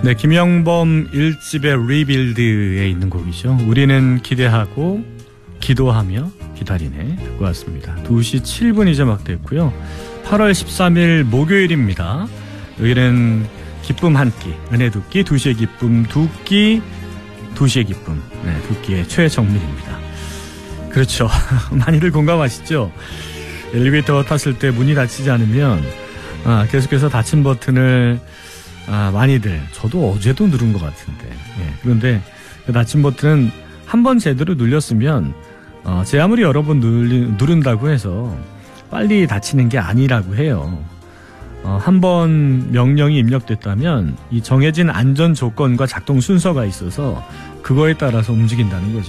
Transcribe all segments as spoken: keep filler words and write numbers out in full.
네, 김영범 일 집의 리빌드에 있는 곡이죠. 우리는 기대하고 기도하며 기다리네 듣고 왔습니다. 두 시 칠 분 이제 막 됐고요. 팔월 십삼일 목요일입니다. 여기는 기쁨 한 끼, 은혜 두 끼, 두 시의 기쁨 두 끼, 두 시의 기쁨, 네, 두 끼의 최정민입니다. 그렇죠. 많이들 공감하시죠? 엘리베이터 탔을 때 문이 닫히지 않으면 아, 계속해서 닫힌 버튼을 아, 많이들, 저도 어제도 누른 것 같은데, 예, 그런데 그 닫힌 버튼은 한 번 제대로 눌렸으면 어, 제 아무리 여러 번 누른다고 해서 빨리 닫히는 게 아니라고 해요. 어, 한 번 명령이 입력됐다면 이 정해진 안전 조건과 작동 순서가 있어서 그거에 따라서 움직인다는 거죠.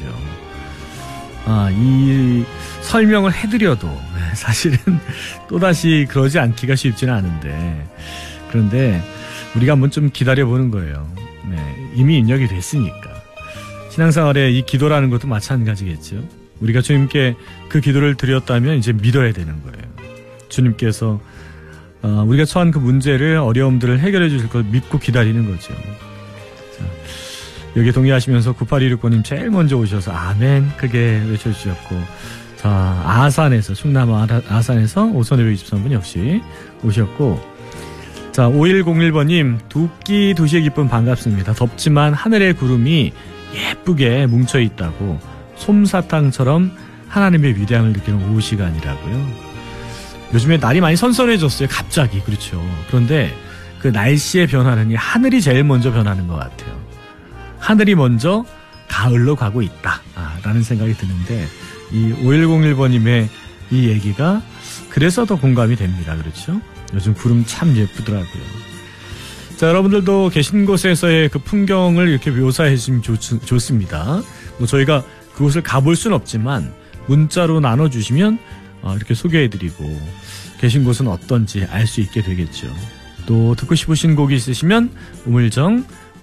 아, 이 설명을 해드려도 사실은 또다시 그러지 않기가 쉽지는 않은데, 그런데 우리가 한번 좀 기다려보는 거예요. 네, 이미 입력이 됐으니까. 신앙생활에 이 기도라는 것도 마찬가지겠죠. 우리가 주님께 그 기도를 드렸다면 이제 믿어야 되는 거예요. 주님께서 어, 우리가 처한 그 문제를, 어려움들을 해결해 주실 걸 믿고 기다리는 거죠. 자, 여기에 동의하시면서 구팔이육 번님 제일 먼저 오셔서 아멘 크게 외쳐주셨고, 자, 아산에서, 충남 아산에서 오선일백이십삼 분 역시 오셨고, 자, 오일공일 번님 두 끼 두 시의 기쁨 반갑습니다. 덥지만 하늘의 구름이 예쁘게 뭉쳐있다고 솜사탕처럼 하나님의 위대함을 느끼는 오후 시간이라고요. 요즘에 날이 많이 선선해졌어요. 갑자기. 그렇죠. 그런데 그 날씨의 변화는 이 하늘이 제일 먼저 변하는 것 같아요. 하늘이 먼저 가을로 가고 있다 아, 라는 생각이 드는데, 이 오일공일 번님의 이 얘기가 그래서 더 공감이 됩니다. 그렇죠? 요즘 구름 참 예쁘더라고요. 자, 여러분들도 계신 곳에서의 그 풍경을 이렇게 묘사해 주시면 좋, 좋습니다. 뭐 저희가 그곳을 가볼 수는 없지만 문자로 나눠주시면 어, 이렇게 소개해드리고 계신 곳은 어떤지 알 수 있게 되겠죠. 또 듣고 싶으신 곡이 있으시면 우물정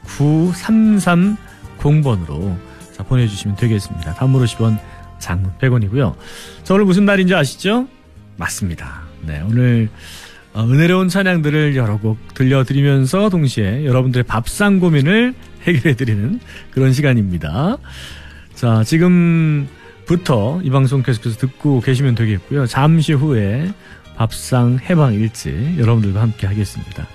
구삼삼공 번으로 자, 보내주시면 되겠습니다. 단문 오십 원, 장문 백 원이고요. 자, 오늘 무슨 날인지 아시죠? 맞습니다. 네, 오늘 어, 은혜로운 찬양들을 여러 곡 들려드리면서 동시에 여러분들의 밥상 고민을 해결해드리는 그런 시간입니다. 자, 지금부터 이 방송 계속해서 듣고 계시면 되겠고요. 잠시 후에 밥상 해방 일지 여러분들과 함께 하겠습니다.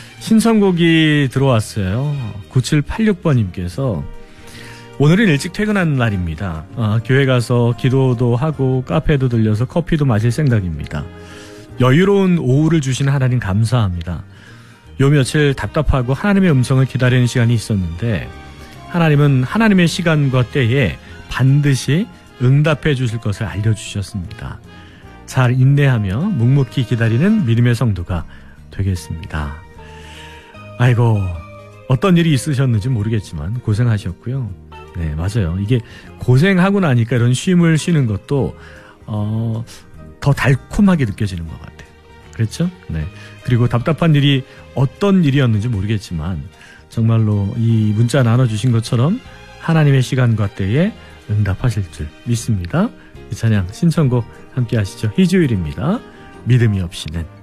신청곡이 들어왔어요. 구칠팔육 번님께서 오늘은 일찍 퇴근하는 날입니다. 아, 교회 가서 기도도 하고 카페도 들려서 커피도 마실 생각입니다. 여유로운 오후를 주신 하나님 감사합니다. 요 며칠 답답하고 하나님의 음성을 기다리는 시간이 있었는데 하나님은 하나님의 시간과 때에 반드시 응답해 주실 것을 알려주셨습니다. 잘 인내하며 묵묵히 기다리는 믿음의 성도가 되겠습니다. 아이고, 어떤 일이 있으셨는지 모르겠지만 고생하셨고요. 네, 맞아요. 이게 고생하고 나니까 이런 쉼을 쉬는 것도 어, 더 달콤하게 느껴지는 것 같아요. 그렇죠? 네. 그리고 답답한 일이 어떤 일이었는지 모르겠지만 정말로 이 문자 나눠주신 것처럼 하나님의 시간과 때에 응답하실 줄 믿습니다. 이 찬양 신청곡 함께 하시죠. 희주일입니다. 믿음이 없이는.